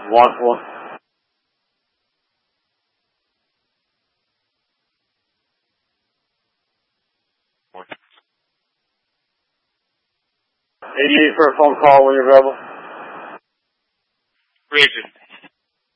One. 88 for a phone call when you're available. Region.